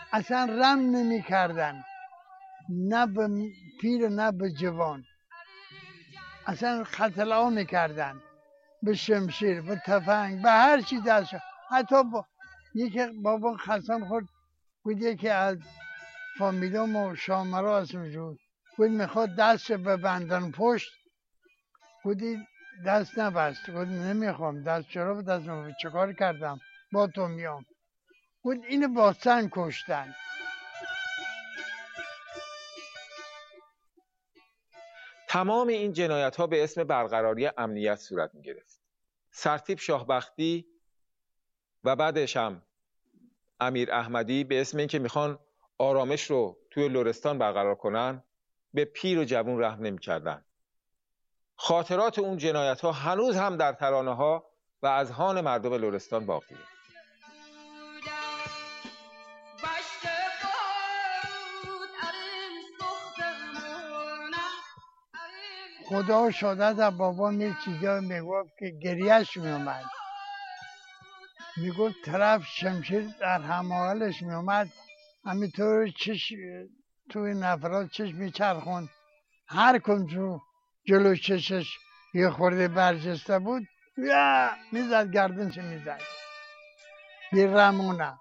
اصلا رم نمی کردن، نه به پیر نه به جوان. اصلا قتل میکردن به شمشیر، به تفنگ، به هر چی دست. حتی یکی بابا قسم خورد، بود یکی از فامیلام و شامرا اسمش بود میخواد دست ببندن پشت، بودی دست نبست، بود نمیخوام دست، چرا به دست نبست، چه کار کردم با تو میام، بود اینو با سنگ کشتن. تمام این جنایت ها به اسم برقراری امنیت صورت می گرفت. سرتیپ شاهبختی و بعدش هم امیر احمدی به اسم اینکه میخوان آرامش رو توی لرستان برقرار کنن، به پیر و جوون رحم نمی‌کردن. خاطرات اون جنایت ها هنوز هم در ترانه ها و اذهان مردم لرستان باقیه. خدا شاده از بابا یه چیزا میگفت که گریهش میومد، میگفت طرف شمشیر در هماهلش میومد، همینطور توی نفرات چش میچرخون، هر کن جلو چشش یه خورده برجسته بود یا میزد گردنش میزد بیرمونه.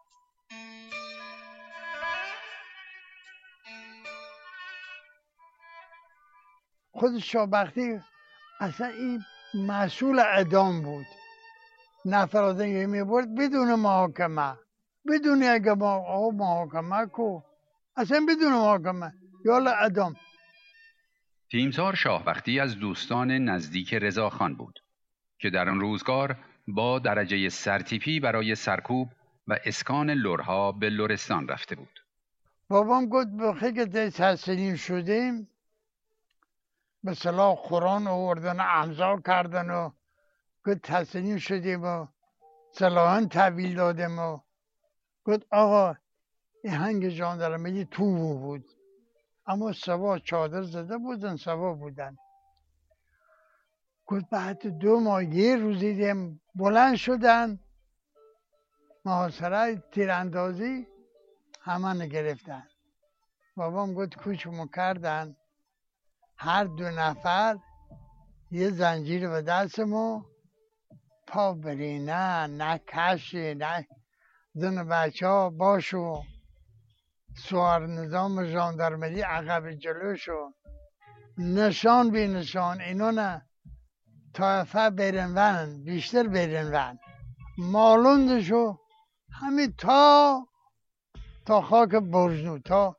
خود شاهبختی اصلا این مسئول اعدام بود، نفرات میبرد بدون محاکمه، بدون اگه محاکمه کو، اصلا بدون محاکمه یا اعدام. تیمسار شاهبختی از دوستان نزدیک رضاخان بود که در آن روزگار با درجه سرتیپی برای سرکوب و اسکان لرها به لرستان رفته بود. بابام گفت بخی که تحصیلیم شدیم به صلاح قرآن آوردن و امضا کردن و گفت تحصیلیم شدیم و صلاحان تحویل دادیم و گفت آقا این هنگ ژاندارمری تو بود، اما سوا چادر زده بودن، سوا بودن. گفت بعد 2 ماه یه روز دیدیم بلند شدن محاصره تیراندازی همه گرفتن. بابام گفت کوچمو کردن، هر 2 نفر یه زنجیر به دستمو، پا برینه نه کشی نه زن بچه ها باشو سوار نظام ژاندارمری عقب جلوشو نشان بی نشان، اینو نه طایفه برنون بیشتر برنون مالوندشو همین تا خاک برزنو، تا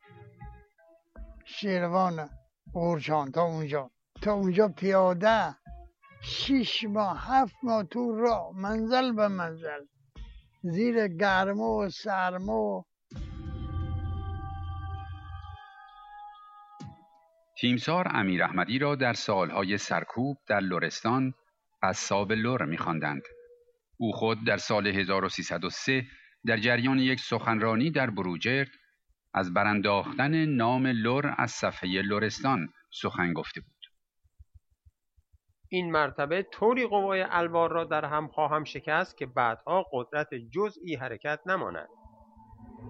شیروان اورچان، تا اونجا پیاده 6 ماه 7 ماه تو راه منزل به منزل زیر گرما و سرما. تیمسار امیر احمدی را در سالهای سرکوب در لرستان قصاب لر می‌خواندند. او خود در سال 1303 در جریان یک سخنرانی در بروجرد از برانداختن نام لر از صفحه لرستان سخن گفته بود. این مرتبه طوری قوای الوار را در هم خواهم شکست که بعدها قدرت جزئی حرکت نماند.